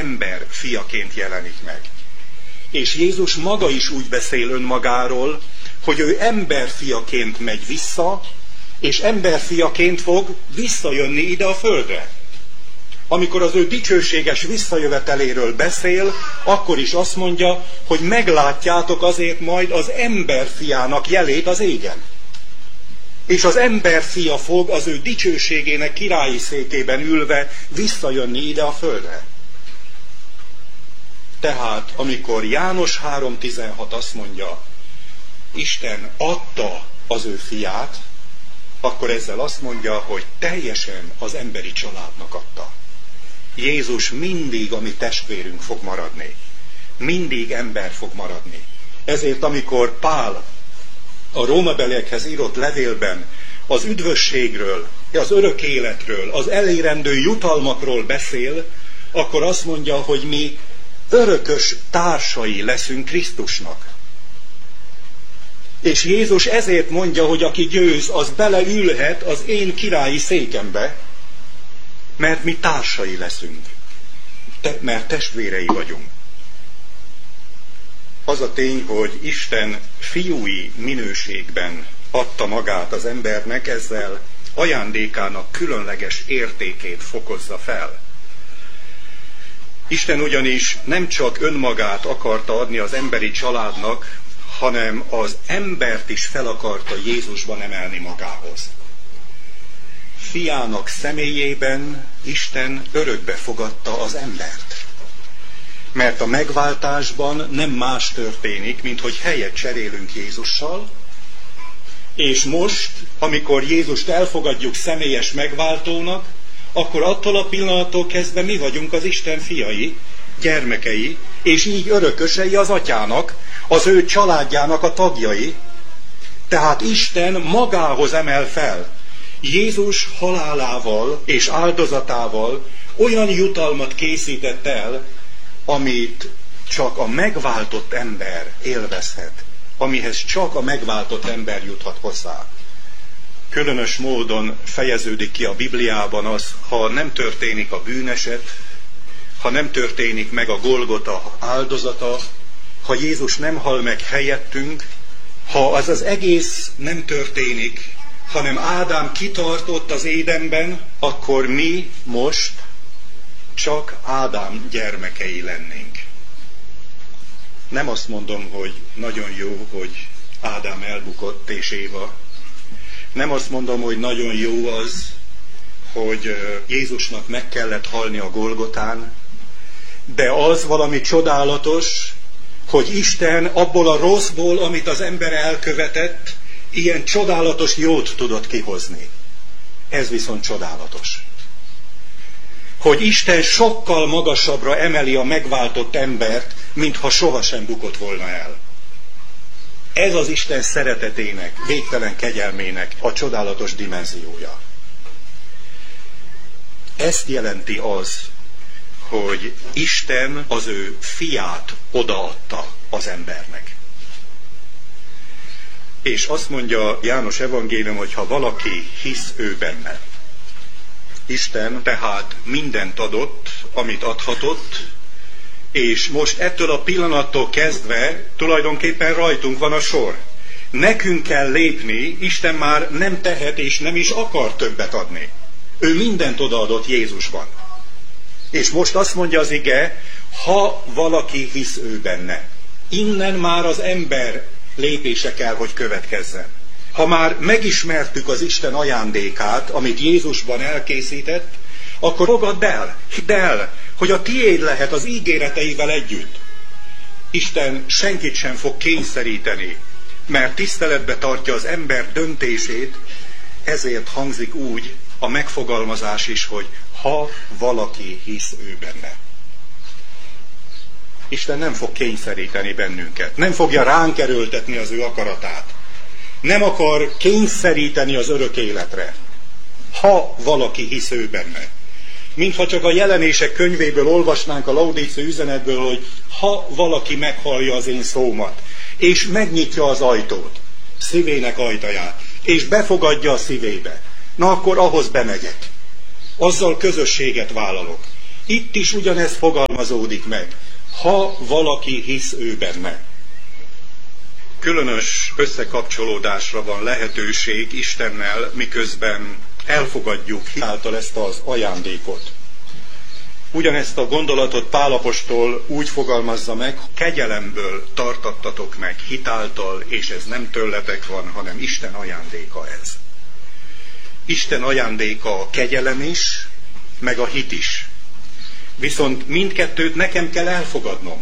ember fiaként jelenik meg. És Jézus maga is úgy beszél önmagáról, hogy ő emberfiaként megy vissza, és emberfiaként fog visszajönni ide a földre. Amikor az ő dicsőséges visszajöveteléről beszél, akkor is azt mondja, hogy meglátjátok azért majd az emberfiának jelét az égen. És az emberfia fog az ő dicsőségének királyi székében ülve visszajönni ide a földre. Tehát, amikor János 3.16 azt mondja, Isten adta az ő fiát, akkor ezzel azt mondja, hogy teljesen az emberi családnak adta. Jézus mindig a mi testvérünk fog maradni. Mindig ember fog maradni. Ezért, amikor Pál a rómabeliekhez írott levélben az üdvösségről, az örök életről, az elérendő jutalmakról beszél, akkor azt mondja, hogy mi örökös társai leszünk Krisztusnak. És Jézus ezért mondja, hogy aki győz, az beleülhet az én királyi székembe, mert mi társai leszünk, mert testvérei vagyunk. Az a tény, hogy Isten fiúi minőségben adta magát az embernek, ezzel ajándékának különleges értékét fokozza fel. Isten ugyanis nem csak önmagát akarta adni az emberi családnak, hanem az embert is fel akarta Jézusban emelni magához. Fiának személyében Isten örökbe fogadta az embert. Mert a megváltásban nem más történik, mint hogy helyet cserélünk Jézussal, és most, amikor Jézust elfogadjuk személyes megváltónak, akkor attól a pillanattól kezdve mi vagyunk az Isten fiai, gyermekei, és így örökösei az atyának, az ő családjának a tagjai. Tehát Isten magához emel fel. Jézus halálával és áldozatával olyan jutalmat készített el, amit csak a megváltott ember élvezhet, amihez csak a megváltott ember juthat hozzá. Különös módon fejeződik ki a Bibliában az, ha nem történik a bűneset, ha nem történik meg a Golgota áldozata, ha Jézus nem hal meg helyettünk, ha az az egész nem történik, hanem Ádám kitartott az Édenben, akkor mi most csak Ádám gyermekei lennénk. Nem azt mondom, hogy nagyon jó, hogy Ádám elbukott és Éva. Nem azt mondom, hogy nagyon jó az, hogy Jézusnak meg kellett halni a Golgotán, de az valami csodálatos, hogy Isten abból a rosszból, amit az ember elkövetett, ilyen csodálatos jót tudott kihozni. Ez viszont csodálatos. Hogy Isten sokkal magasabbra emeli a megváltott embert, mintha sohasem bukott volna el. Ez az Isten szeretetének, végtelen kegyelmének a csodálatos dimenziója. Ezt jelenti az, hogy Isten az ő fiát odaadta az embernek. És azt mondja János evangélium, hogy ha valaki hisz ő benne. Isten tehát mindent adott, amit adhatott, és most ettől a pillanattól kezdve tulajdonképpen rajtunk van a sor. Nekünk kell lépni, Isten már nem tehet és nem is akar többet adni. Ő mindent odaadott Jézusban. És most azt mondja az ige, ha valaki hisz ő benne. Innen már az ember lépése kell, hogy következzen. Ha már megismertük az Isten ajándékát, amit Jézusban elkészített, akkor fogadd el, hidd el, hogy a tiéd lehet az ígéreteivel együtt. Isten senkit sem fog kényszeríteni, mert tiszteletbe tartja az ember döntését, ezért hangzik úgy a megfogalmazás is, hogy ha valaki hisz ő benne. Isten nem fog kényszeríteni bennünket, nem fogja ránk erőltetni az ő akaratát. Nem akar kényszeríteni az örök életre, ha valaki hisz ő benne. Mintha csak a Jelenések könyvéből olvasnánk a Laudíciai üzenetből, hogy ha valaki meghallja az én szómat, és megnyitja az ajtót, szívének ajtaját, és befogadja a szívébe, na akkor ahhoz bemegyek. Azzal közösséget vállalok. Itt is ugyanez fogalmazódik meg. Ha valaki hisz ő benne. Különös összekapcsolódásra van lehetőség Istennel, miközben elfogadjuk hitáltal ezt az ajándékot. Ugyanezt a gondolatot Pál apostol úgy fogalmazza meg, kegyelemből tartattatok meg hitáltal, és ez nem tőletek van, hanem Isten ajándéka ez. Isten ajándéka a kegyelem is, meg a hit is. Viszont mindkettőt nekem kell elfogadnom.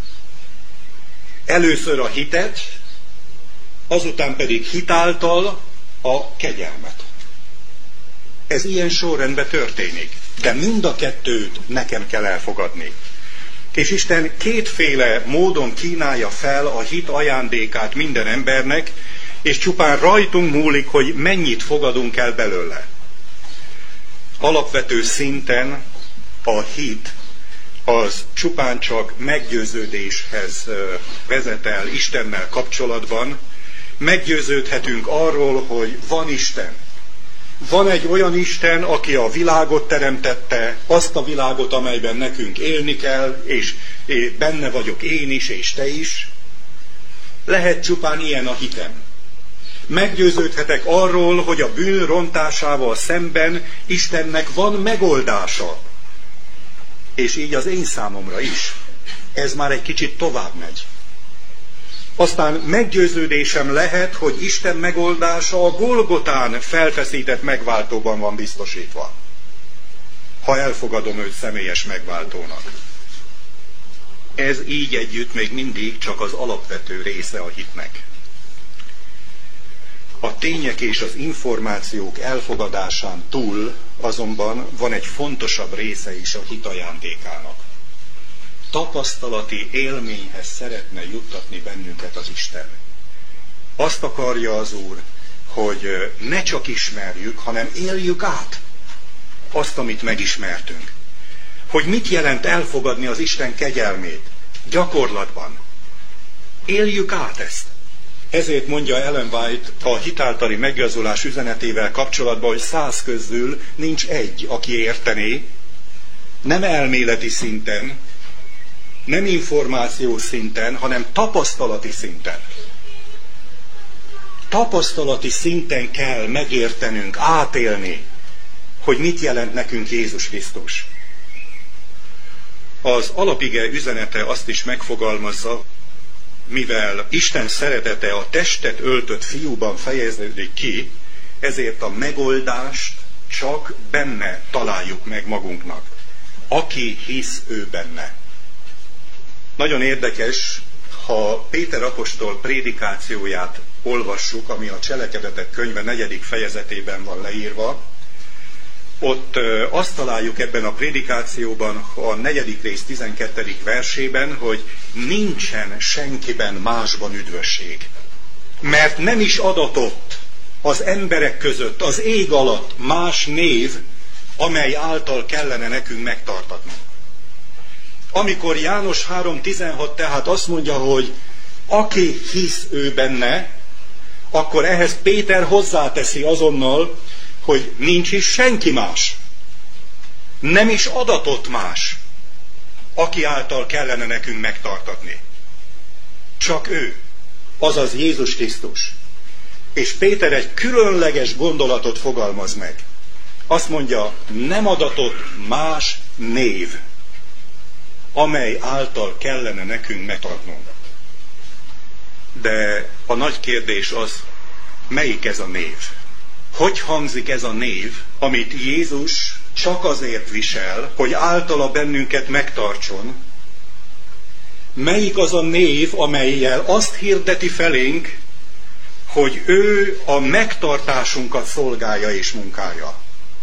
Először a hitet, azután pedig hitáltal a kegyelmet. Ez ilyen sorrendben történik, de mind a kettőt nekem kell elfogadni. És Isten kétféle módon kínálja fel a hit ajándékát minden embernek, és csupán rajtunk múlik, hogy mennyit fogadunk el belőle. Alapvető szinten a hit az csupán csak meggyőződéshez vezet el Istennel kapcsolatban. Meggyőződhetünk arról, hogy van Isten. Van egy olyan Isten, aki a világot teremtette, azt a világot, amelyben nekünk élni kell, és benne vagyok én is, és te is. Lehet csupán ilyen a hitem. Meggyőződhetek arról, hogy a bűn rontásával szemben Istennek van megoldása. És így az én számomra is. Ez már egy kicsit tovább megy. Aztán meggyőződésem lehet, hogy Isten megoldása a Golgotán felfeszített megváltóban van biztosítva. Ha elfogadom őt személyes megváltónak. Ez így együtt még mindig csak az alapvető része a hitnek. A tények és az információk elfogadásán túl azonban van egy fontosabb része is a hit ajándékának. Tapasztalati élményhez szeretne juttatni bennünket az Isten. Azt akarja az Úr, hogy ne csak ismerjük, hanem éljük át azt, amit megismertünk. Hogy mit jelent elfogadni az Isten kegyelmét gyakorlatban. Éljük át ezt. Ezért mondja Ellen White a hitáltali megigazulás üzenetével kapcsolatban, hogy 100 közül nincs egy, aki értené, nem elméleti szinten, nem információs szinten, hanem tapasztalati szinten. Tapasztalati szinten kell megértenünk, átélni, hogy mit jelent nekünk Jézus Krisztus. Az alapige üzenete azt is megfogalmazza, mivel Isten szeretete a testet öltött fiúban fejeződik ki, ezért a megoldást csak benne találjuk meg magunknak. Aki hisz ő benne. Nagyon érdekes, ha Péter apostol prédikációját olvassuk, ami a Cselekedetek könyve 4. fejezetében van leírva, ott azt találjuk ebben a prédikációban, a 4. rész 12. versében, hogy nincsen senkiben másban üdvösség. Mert nem is adatott az emberek között, az ég alatt más név, amely által kellene nekünk megtartatnunk. Amikor János 3.16 tehát azt mondja, hogy aki hisz ő benne, akkor ehhez Péter hozzáteszi azonnal, hogy nincs is senki más. Nem is adatott más, aki által kellene nekünk megtartatni. Csak ő, azaz Jézus Krisztus. És Péter egy különleges gondolatot fogalmaz meg. Azt mondja, nem adatott más név, amely által kellene nekünk megtartnunk. De a nagy kérdés az, melyik ez a név? Hogy hangzik ez a név, amit Jézus csak azért visel, hogy általa bennünket megtartson? Melyik az a név, amellyel azt hirdeti felénk, hogy ő a megtartásunkat szolgálja és munkálja?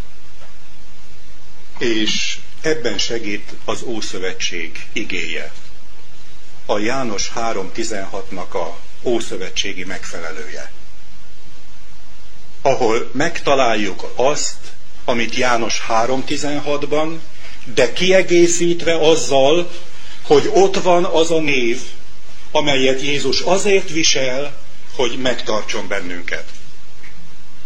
És ebben segít az Ószövetség igéje. A János 3.16-nak a ószövetségi megfelelője. Ahol megtaláljuk azt, amit János 3.16-ban, de kiegészítve azzal, hogy ott van az a név, amelyet Jézus azért visel, hogy megtartson bennünket.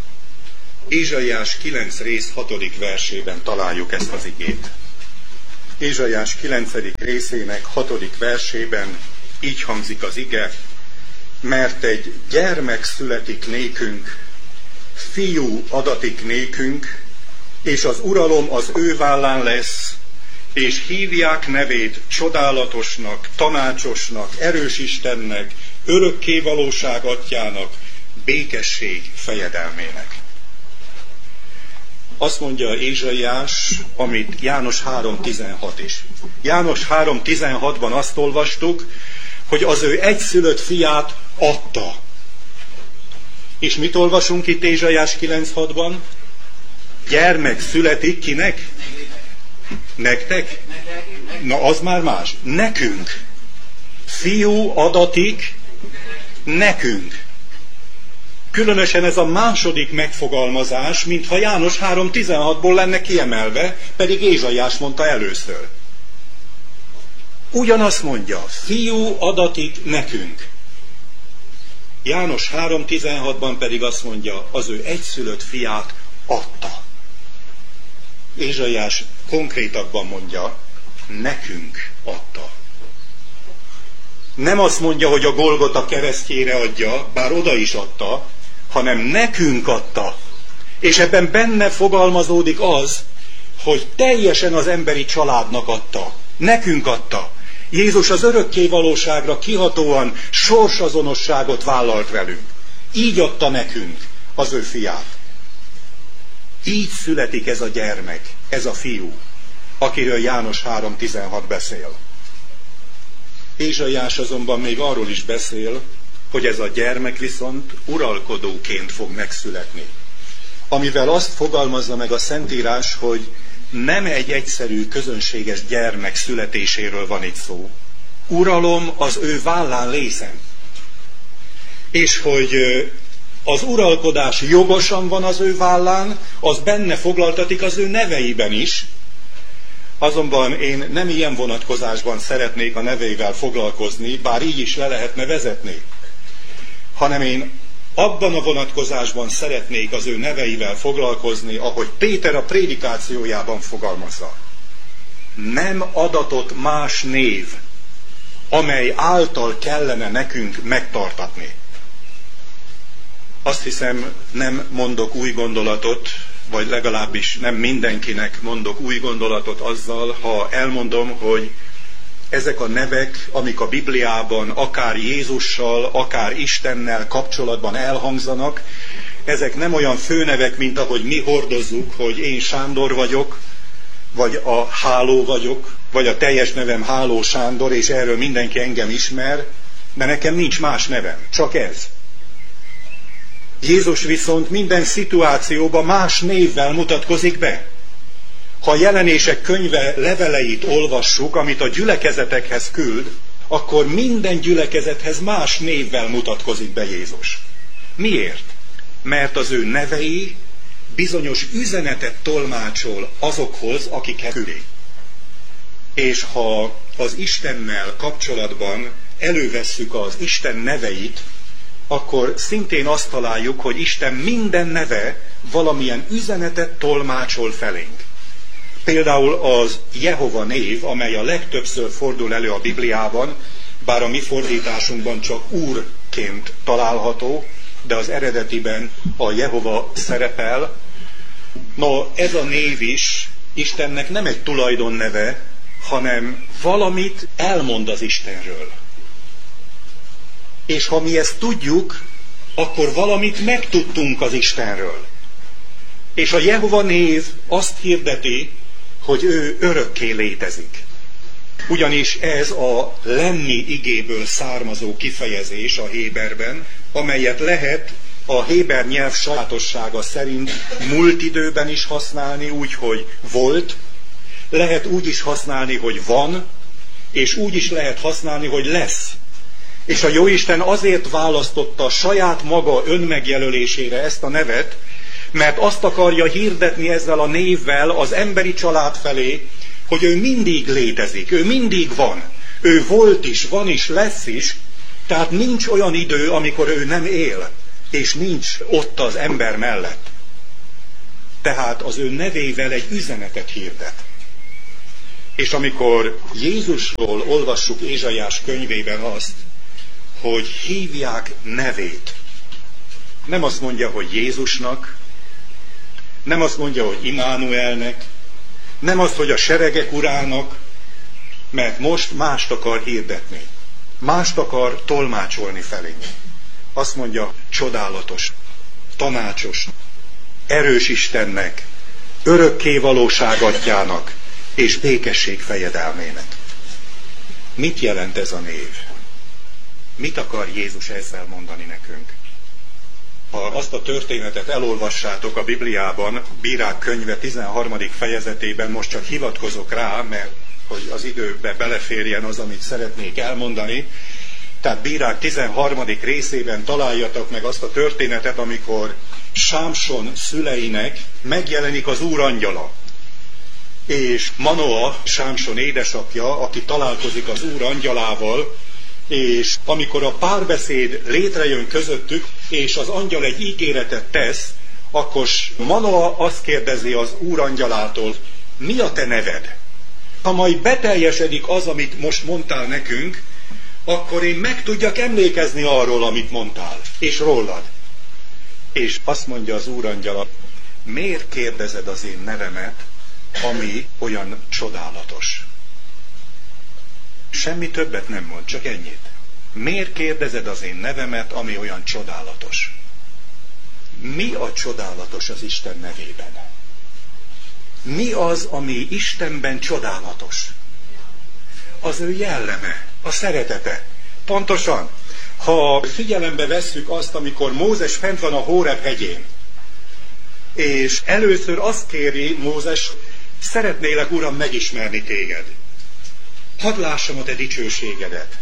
Ézsaiás 9. rész 6. versében találjuk ezt az igét. Ézsaiás 9. részének 6. versében így hangzik az ige: mert egy gyermek születik nékünk, fiú adatik nékünk, és az uralom az ő vállán lesz, és hívják nevét csodálatosnak, tanácsosnak, erős Istennek, örökkévalóság atyának, békesség fejedelmének. Azt mondja Ézsaiás, amit János 3.16 is. János 3.16-ban azt olvastuk, hogy az ő egyszülött fiát adta. És mit olvasunk itt Ézsaiás 9.6-ban? Gyermek születik kinek? Nektek? Na az már más. Nekünk. Fiú adatik nekünk. Különösen ez a második megfogalmazás, mintha János 3.16-ból lenne kiemelve, pedig Ézsaiás mondta először. Ugyanazt mondja, fiú adatik nekünk. János 3.16-ban pedig azt mondja, az ő egyszülött fiát adta. Ézsaiás konkrétabban mondja, nekünk adta. Nem azt mondja, hogy a Golgota keresztjére adja, bár oda is adta, hanem nekünk adta. És ebben benne fogalmazódik az, hogy teljesen az emberi családnak adta. Nekünk adta. Jézus az örökké valóságra kihatóan sorsazonosságot vállalt velünk. Így adta nekünk az ő fiát. Így születik ez a gyermek, ez a fiú, akiről János 3.16 beszél. Ézsaiás azonban még arról is beszél, hogy ez a gyermek viszont uralkodóként fog megszületni. Amivel azt fogalmazza meg a Szentírás, hogy nem egy egyszerű, közönséges gyermek születéséről van itt szó. Uralom az ő vállán lészen. És hogy az uralkodás jogosan van az ő vállán, az benne foglaltatik az ő neveiben is. Azonban én nem ilyen vonatkozásban szeretnék a neveivel foglalkozni, bár így is le lehetne vezetni, hanem én abban a vonatkozásban szeretnék az ő neveivel foglalkozni, ahogy Péter a prédikációjában fogalmazza. Nem adatott más név, amely által kellene nekünk megtartatni. Azt hiszem, nem mondok új gondolatot, vagy legalábbis nem mindenkinek mondok új gondolatot azzal, ha elmondom, hogy ezek a nevek, amik a Bibliában akár Jézussal, akár Istennel kapcsolatban elhangzanak, ezek nem olyan főnevek, mint ahogy mi hordozzuk, hogy én Sándor vagyok, vagy a Háló vagyok, vagy a teljes nevem Háló Sándor, és erről mindenki engem ismer, de nekem nincs más nevem, csak ez. Jézus viszont minden szituációban más névvel mutatkozik be. Ha a Jelenések könyve leveleit olvassuk, amit a gyülekezetekhez küld, akkor minden gyülekezethez más névvel mutatkozik be Jézus. Miért? Mert az ő nevei bizonyos üzenetet tolmácsol azokhoz, akikhez küldi. És ha az Istennel kapcsolatban elővesszük az Isten neveit, akkor szintén azt találjuk, hogy Isten minden neve valamilyen üzenetet tolmácsol felénk. Például az Jehova név, amely a legtöbbször fordul elő a Bibliában, bár a mi fordításunkban csak Úrként található, de az eredetiben a Jehova szerepel. No, ez a név is Istennek nem egy tulajdonneve, hanem valamit elmond az Istenről. És ha mi ezt tudjuk, akkor valamit megtudtunk az Istenről. És a Jehova név azt hirdeti, hogy ő örökké létezik. Ugyanis ez a lenni igéből származó kifejezés a héberben, amelyet lehet a héber nyelv sajátossága szerint múlt időben is használni, úgy, hogy volt, lehet úgy is használni, hogy van, és úgy is lehet használni, hogy lesz. És a Jóisten azért választotta saját maga önmegjelölésére ezt a nevet, mert azt akarja hirdetni ezzel a névvel az emberi család felé, hogy ő mindig létezik, ő mindig van. Ő volt is, van is, lesz is, tehát nincs olyan idő, amikor ő nem él, és nincs ott az ember mellett. Tehát az ő nevével egy üzenetet hirdet. És amikor Jézusról olvassuk Ézsaiás könyvében azt, hogy hívják nevét, nem azt mondja, hogy Jézusnak, nem azt mondja, hogy Immanuelnek, nem azt, hogy a seregek urának, mert most mást akar hirdetni. Mást akar tolmácsolni felénk. Azt mondja, csodálatos, tanácsos, erős Istennek, örökké valóság atyának és békesség fejedelmének. Mit jelent ez a név? Mit akar Jézus ezzel mondani nekünk? Ha azt a történetet elolvassátok a Bibliában, Bírák könyve 13. fejezetében, most csak hivatkozok rá, mert hogy az időbe beleférjen az, amit szeretnék elmondani. Tehát Bírák 13. részében találjatok meg azt a történetet, amikor Sámson szüleinek megjelenik az Úr angyala. És Manoa, Sámson édesapja, aki találkozik az Úr angyalával, és amikor a párbeszéd létrejön közöttük, és az angyal egy ígéretet tesz, akkor Manoa azt kérdezi az Úr angyalától, mi a te neved? Ha majd beteljesedik az, amit most mondtál nekünk, akkor én meg tudjak emlékezni arról, amit mondtál, és rólad. És azt mondja az Úr angyala, miért kérdezed az én nevemet, ami olyan csodálatos? Semmi többet nem mond, csak ennyit. Miért kérdezed az én nevemet, ami olyan csodálatos? Mi a csodálatos az Isten nevében? Mi az, ami Istenben csodálatos? Az ő jelleme, a szeretete. Pontosan, ha figyelembe vesszük azt, amikor Mózes fent van a Hóreb hegyén, és először azt kéri Mózes, szeretnélek, Uram, megismerni téged. Hadd lássam a te dicsőségedet.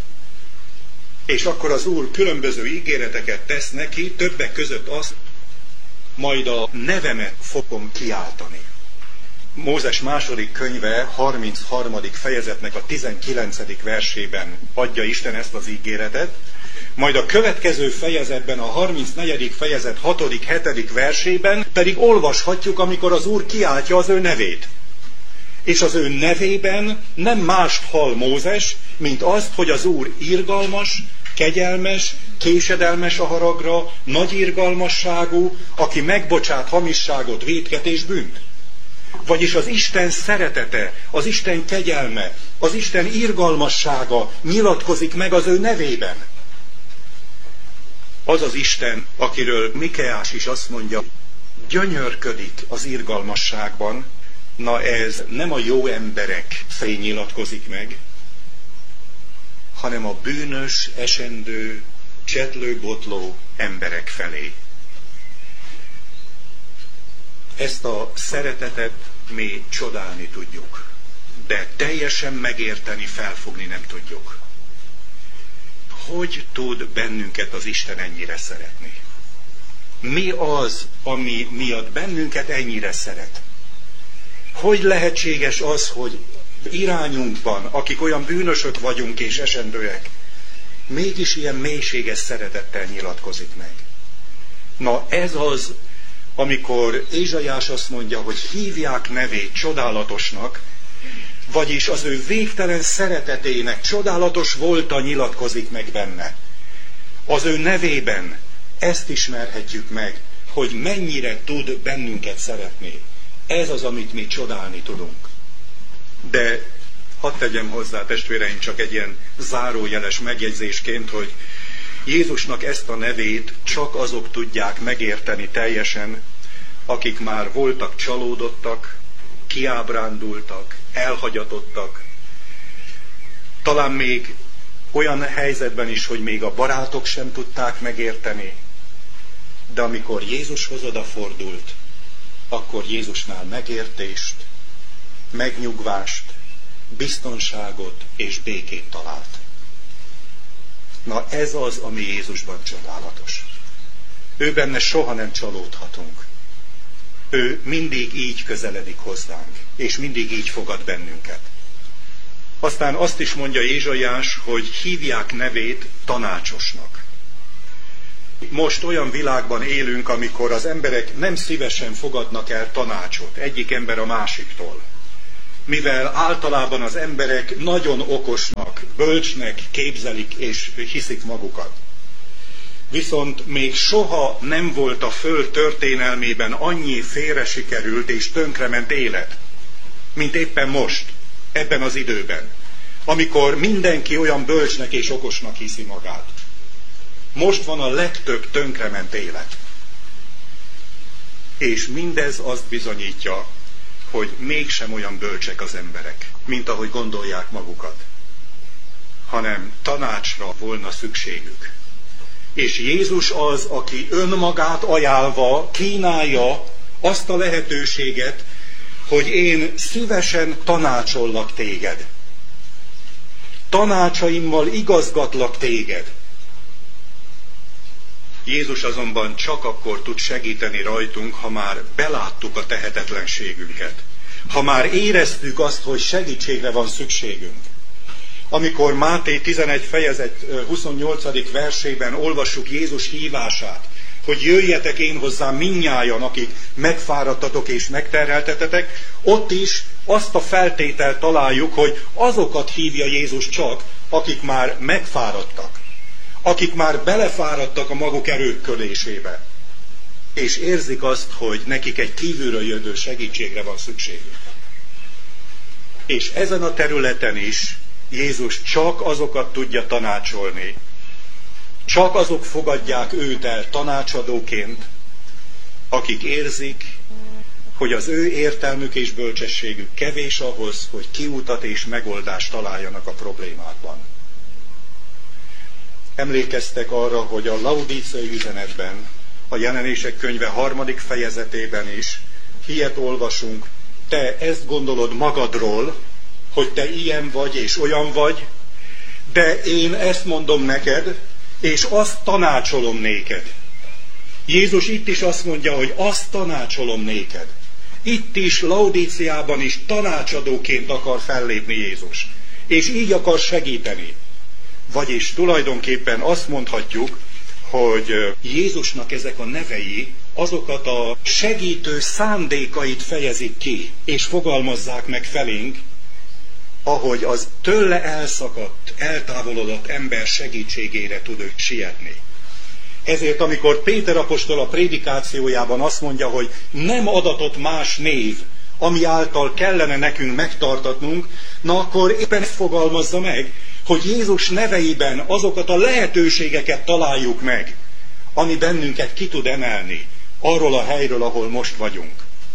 És akkor az Úr különböző ígéreteket tesz neki, többek között azt, majd a nevemet fogom kiáltani. Mózes második könyve 33. fejezetnek a 19. versében adja Isten ezt az ígéretet, majd a következő fejezetben, a 34. fejezet 6., 7. versében pedig olvashatjuk, amikor az Úr kiáltja az ő nevét. És az ő nevében nem mást hall Mózes, mint azt, hogy az Úr irgalmas, kegyelmes, késedelmes a haragra, nagy irgalmasságú, aki megbocsát hamisságot, vétket és bűnt. Vagyis az Isten szeretete, az Isten kegyelme, az Isten irgalmassága nyilatkozik meg az ő nevében. Az az Isten, akiről Mikeás is azt mondja, gyönyörködik az irgalmasságban, na ez nem a jó emberek felé nyilatkozik meg, hanem a bűnös, esendő, csetlő-botló emberek felé. Ezt a szeretetet mi csodálni tudjuk, de teljesen megérteni, felfogni nem tudjuk. Hogy tud bennünket az Isten ennyire szeretni? Mi az, ami miatt bennünket ennyire szeret? Hogy lehetséges az, hogy irányunkban, akik olyan bűnösök vagyunk és esendőek, mégis ilyen mélységes szeretettel nyilatkozik meg? Na ez az, amikor Ézsaiás azt mondja, hogy hívják nevét csodálatosnak, vagyis az ő végtelen szeretetének csodálatos volta nyilatkozik meg benne. Az ő nevében ezt ismerhetjük meg, hogy mennyire tud bennünket szeretni. Ez az, amit mi csodálni tudunk. De hadd tegyem hozzá, testvéreim, csak egy ilyen zárójeles megjegyzésként, hogy Jézusnak ezt a nevét csak azok tudják megérteni teljesen, akik már voltak csalódottak, kiábrándultak, elhagyatottak. Talán még olyan helyzetben is, hogy még a barátok sem tudták megérteni, de amikor Jézushoz odafordult, akkor Jézusnál megértést, megnyugvást, biztonságot és békét talált. Na ez az, ami Jézusban csodálatos. Ő benne soha nem csalódhatunk. Ő mindig így közeledik hozzánk, és mindig így fogad bennünket. Aztán azt is mondja Ézsaiás, hogy hívják nevét tanácsosnak. Most olyan világban élünk, amikor az emberek nem szívesen fogadnak el tanácsot egyik ember a másiktól. mivel általában az emberek nagyon okosnak, bölcsnek képzelik és hiszik magukat. Viszont még soha nem volt a Föld történelmében annyi félre sikerült és tönkrement élet, mint éppen most, ebben az időben, amikor mindenki olyan bölcsnek és okosnak hiszi magát. Most van a legtöbb tönkrement élet. És mindez azt bizonyítja, hogy mégsem olyan bölcsek az emberek, mint ahogy gondolják magukat, hanem tanácsra volna szükségük. És Jézus az, aki önmagát ajánlva kínálja azt a lehetőséget, hogy én szívesen tanácsollak téged. Tanácsaimmal igazgatlak téged. Jézus azonban csak akkor tud segíteni rajtunk, ha már beláttuk a tehetetlenségünket. Ha már éreztük azt, hogy segítségre van szükségünk. Amikor Máté 11 fejezet 28. versében olvassuk Jézus hívását, hogy jöjjetek én hozzám mindnyájan, akik megfáradtatok és megterheltetetek, ott is azt a feltételt találjuk, hogy azokat hívja Jézus csak, akik már megfáradtak, akik már belefáradtak a maguk erőködésébe, és érzik azt, hogy nekik egy kívülről jövő segítségre van szükségük. És ezen a területen is Jézus csak azokat tudja tanácsolni, csak azok fogadják őt el tanácsadóként, akik érzik, hogy az ő értelmük és bölcsességük kevés ahhoz, hogy kiutat és megoldást találjanak a problémákban. Emlékeztek arra, hogy a laudíciai üzenetben, a Jelenések könyve 3. fejezetében is ilyet olvasunk: te ezt gondolod magadról, hogy te ilyen vagy és olyan vagy, de én ezt mondom neked, és azt tanácsolom néked. Jézus itt is azt mondja, hogy azt tanácsolom néked. Itt is, Laudíciában is tanácsadóként akar fellépni Jézus. És így akar segíteni. Vagyis tulajdonképpen azt mondhatjuk, hogy Jézusnak ezek a nevei azokat a segítő szándékait fejezik ki, és fogalmazzák meg felénk, ahogy az tőle elszakadt, eltávolodott ember segítségére tud ő sietni. Ezért, amikor Péter apostol a prédikációjában azt mondja, hogy nem adatott más név, ami által kellene nekünk megtartatnunk, na akkor éppen ezt fogalmazza meg, hogy Jézus neveiben azokat a lehetőségeket találjuk meg, ami bennünket ki tud emelni arról a helyről, ahol most vagyunk.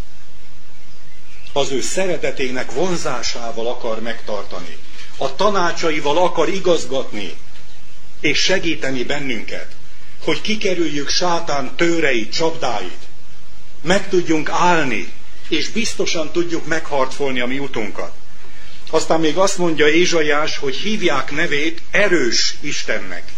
Az ő szeretetének vonzásával akar megtartani, a tanácsaival akar igazgatni és segíteni bennünket, hogy kikerüljük sátán tőreit, csapdáit, meg tudjunk állni, és biztosan tudjuk megharcolni a mi utunkat. Aztán még azt mondja Ézsaiás, hogy hívják nevét erős Istennek.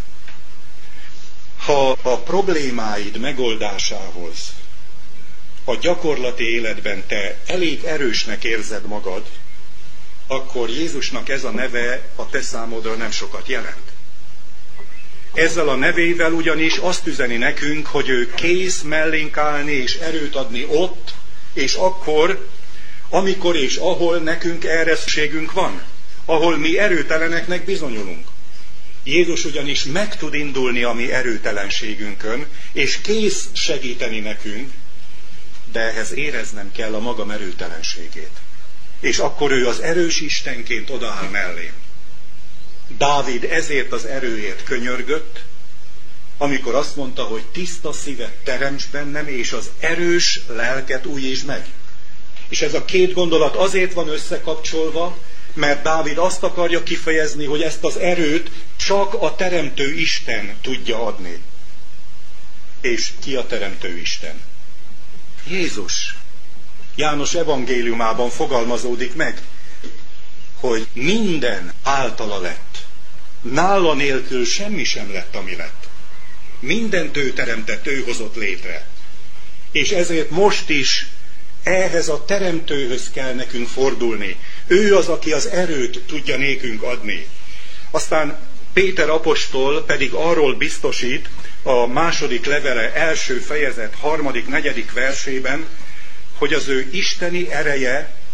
Ha a problémáid megoldásához a gyakorlati életben te elég erősnek érzed magad, akkor Jézusnak ez a neve a te számodra nem sokat jelent. Ezzel a nevével ugyanis azt üzeni nekünk, hogy ő kész mellénk állni és erőt adni ott, és akkor, amikor és ahol nekünk erre szükségünk van, ahol mi erőteleneknek bizonyulunk. Jézus ugyanis meg tud indulni a mi erőtelenségünkön, és kész segíteni nekünk, de ehhez éreznem kell a magam erőtelenségét. És akkor ő az erős Istenként odaáll mellém. Dávid ezért az erőért könyörgött, amikor azt mondta, hogy tiszta szívet teremts bennem, és az erős lelket újítsd meg. És ez a két gondolat azért van összekapcsolva, mert Dávid azt akarja kifejezni, hogy ezt az erőt csak a teremtő Isten tudja adni. És ki a teremtő Isten? Jézus. János evangéliumában fogalmazódik meg, hogy minden általa lett. Nála nélkül semmi sem lett, ami lett. Mindent ő teremtett, ő hozott létre. És ezért most is ehhez a teremtőhöz kell nekünk fordulni. Ő az, aki az erőt tudja nékünk adni. Aztán Péter apostol pedig arról biztosít a második levele első fejezet 3.-4. versében, hogy az ő isteni ereje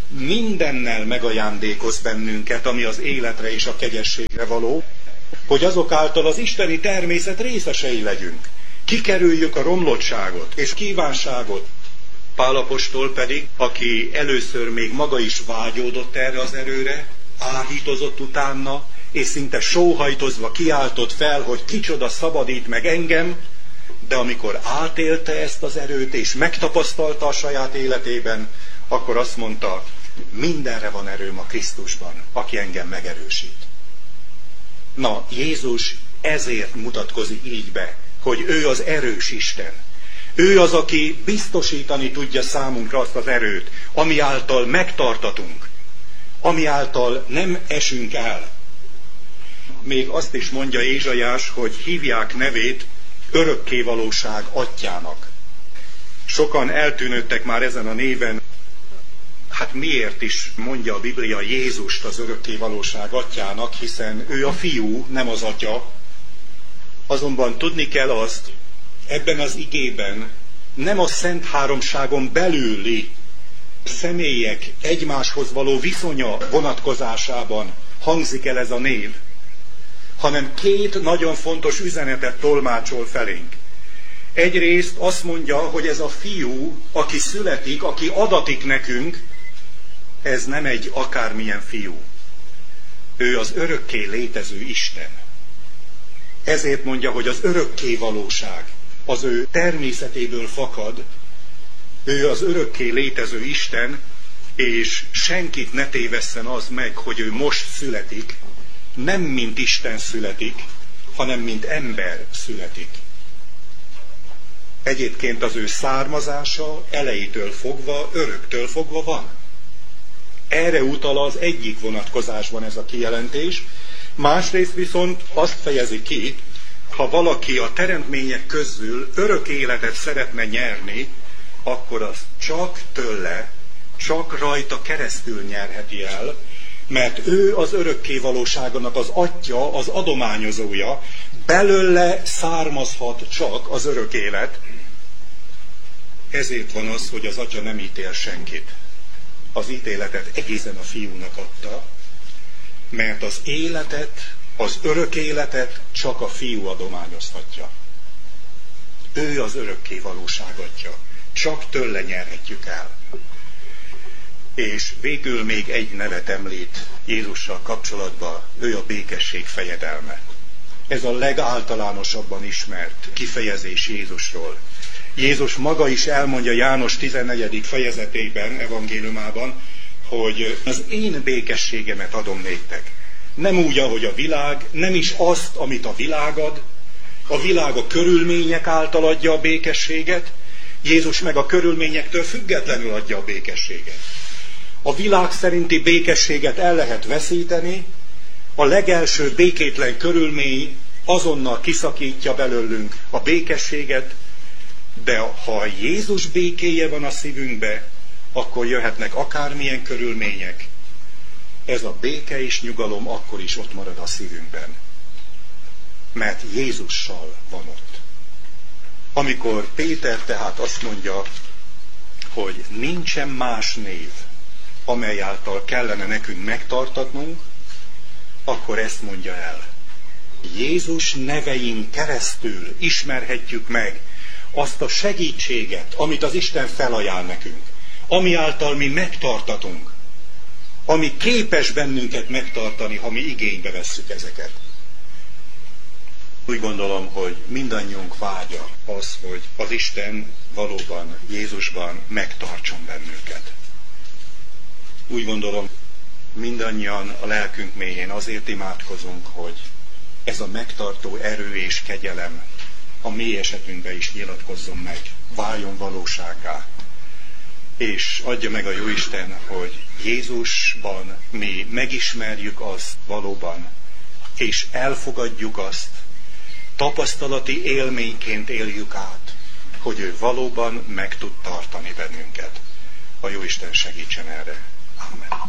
mindennel megajándékoz bennünket, ami az életre és a kegyességre való, hogy azok által az isteni természet részesei legyünk. Kikerüljük a romlottságot és kívánságot. Pál apostol pedig, aki először még maga is vágyódott erre az erőre, áhítozott utána, és szinte sóhajtozva kiáltott fel, hogy kicsoda szabadít meg engem, de amikor átélte ezt az erőt, és megtapasztalta a saját életében, akkor azt mondta, mindenre van erőm a Krisztusban, aki engem megerősít. Na, Jézus ezért mutatkozik így be, hogy ő az erős Isten. Ő az, aki biztosítani tudja számunkra azt az erőt, ami által megtartatunk, ami által nem esünk el. Még azt is mondja Ézsaiás, hogy hívják nevét örökkévalóság atyának. Sokan eltűnődtek már ezen a néven. Hát miért is mondja a Biblia Jézust az örökkévalóság atyának, hiszen ő a fiú, nem az atya. Azonban tudni kell azt, ebben az igében nem a Szent Háromságon belüli személyek egymáshoz való viszonya vonatkozásában hangzik el ez a név, hanem két nagyon fontos üzenetet tolmácsol felénk. Egyrészt azt mondja, hogy ez a fiú, aki születik, aki adatik nekünk, ez nem egy akármilyen fiú. Ő az örökké létező Isten. Ezért mondja, hogy az örökké valóság az ő természetéből fakad. Ő az örökké létező Isten, és senkit ne tévesszen az meg, hogy ő most születik, nem mint Isten születik, hanem mint ember születik. Egyébként az ő származása elejétől fogva, öröktől fogva van. Erre utal az egyik vonatkozásban ez a kijelentés, másrészt viszont azt fejezi ki, ha valaki a teremtmények közül örök életet szeretne nyerni, akkor az csak tőle, csak rajta keresztül nyerheti el, mert ő az örökkévalóságonak az atya, az adományozója, belőle származhat csak az örök élet. Ezért van az, hogy az atya nem ítél senkit. Az ítéletet egészen a fiúnak adta, mert az életet, az örök életet csak a fiú adományozhatja. Ő az örökkévalóság atya. Csak tőle nyerhetjük el. És végül még egy nevet említ Jézussal kapcsolatban, ő a békesség fejedelme. Ez a legáltalánosabban ismert kifejezés Jézusról. Jézus maga is elmondja János 14. fejezetében, evangéliumában, hogy az én békességemet adom néktek. Nem úgy, ahogy a világ, nem is azt, amit a világ ad. A világ a körülmények által adja a békességet, Jézus meg a körülményektől függetlenül adja a békességet. A világ szerinti békességet el lehet veszíteni, a legelső békétlen körülmény azonnal kiszakítja belőlünk a békességet, de ha Jézus békéje van a szívünkbe, akkor jöhetnek akármilyen körülmények. Ez a béke és nyugalom akkor is ott marad a szívünkben. Mert Jézussal van ott. Amikor Péter tehát azt mondja, hogy nincsen más név, amely által kellene nekünk megtartatnunk, akkor ezt mondja el. Jézus nevein keresztül ismerhetjük meg azt a segítséget, amit az Isten felajánl nekünk, ami által mi megtartatunk, ami képes bennünket megtartani, ha mi igénybe vesszük ezeket. Úgy gondolom, hogy mindannyiunk vágya az, hogy az Isten valóban Jézusban megtartson bennünket. Úgy gondolom, mindannyian a lelkünk mélyén azért imádkozunk, hogy ez a megtartó erő és kegyelem a mi esetünkben is nyilatkozzon meg, váljon valósággá. És adja meg a Jóisten, hogy Jézusban mi megismerjük azt valóban, és elfogadjuk azt, tapasztalati élményként éljük át, hogy ő valóban meg tud tartani bennünket. A Jóisten segítsen erre. Amen.